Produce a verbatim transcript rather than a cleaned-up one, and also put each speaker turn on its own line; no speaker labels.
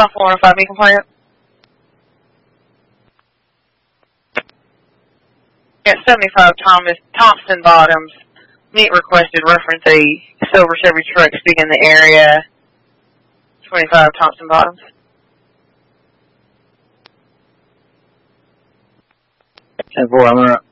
off one oh five B compliant. At seventy-five Thomas Thompson Bottoms, meet requested reference a silver Chevy truck speaking in the area. twenty-five Thompson Bottoms.
ten four, I'm gonna